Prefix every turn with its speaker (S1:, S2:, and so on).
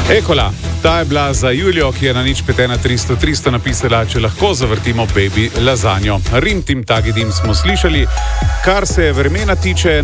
S1: Ekola, ta je bila za Julijo, ki je na nič 51300 napisala, če lahko zavrtimo baby lazanjo. Rim tim tagidim smo slišali, kar se vremena tiče.